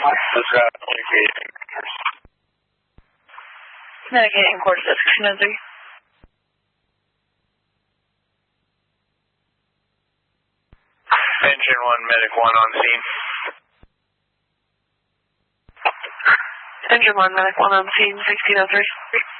This guy communicating. Navigating course 1603. Engine 1, Medic 1 on scene. Engine 1, Medic 1 on scene, 1603.